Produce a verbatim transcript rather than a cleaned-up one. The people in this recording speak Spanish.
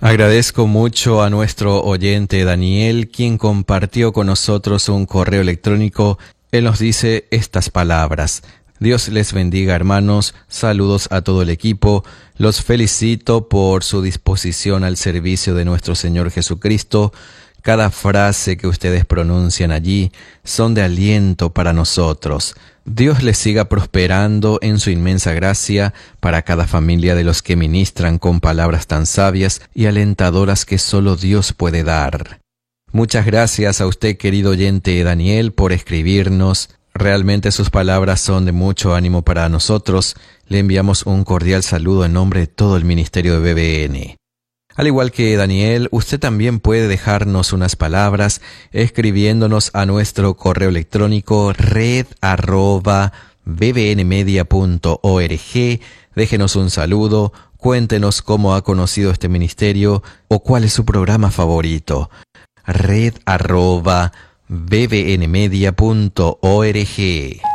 Agradezco mucho a nuestro oyente Daniel, quien compartió con nosotros un correo electrónico. Él nos dice estas palabras: Dios les bendiga, hermanos, saludos a todo el equipo, los felicito por su disposición al servicio de nuestro Señor Jesucristo. Cada frase que ustedes pronuncian allí son de aliento para nosotros. Dios les siga prosperando en su inmensa gracia para cada familia de los que ministran con palabras tan sabias y alentadoras que solo Dios puede dar. Muchas gracias a usted, querido oyente Daniel, por escribirnos. Realmente sus palabras son de mucho ánimo para nosotros. Le enviamos un cordial saludo en nombre de todo el ministerio de B B N. Al igual que Daniel, usted también puede dejarnos unas palabras escribiéndonos a nuestro correo electrónico red arroba bbnmedia punto org. Déjenos un saludo, cuéntenos cómo ha conocido este ministerio o cuál es su programa favorito. red arroba bbnmedia punto org.